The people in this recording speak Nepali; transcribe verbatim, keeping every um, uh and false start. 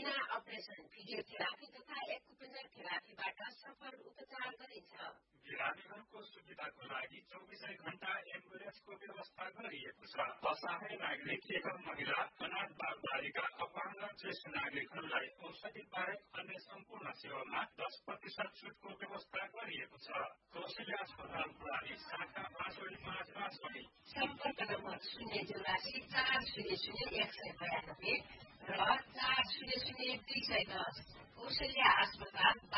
बिना अपरेसन फिजियोथेरापी तथा एक्युपेन्जर थेरापीबाट सफल उपचार गरिन्छ। बिरामीहरूको सुविधाको लागि चौबिसै घण्टा एम्बुलेन्सको व्यवस्था गरिएको छ। असहाय नागरिक एवं महिला, अनाथ बाल बालिका, अपाङ्ग ज्येष्ठ नागरिकहरूलाई औषधि बाहेक अन्य सम्पूर्ण सेवामा दस प्रतिशत छुटको व्यवस्था गरिएको छ। कौशल्या अस्पताल प्रणाली शाखा बाँसोडी माझमा सही। सम्पर्क नम्बर शून्य चौरासी चार शून्य शून्य एक सय बयानब्बे र चार शून्य शून्य दुई सय दस। कौशल्या अस्पताल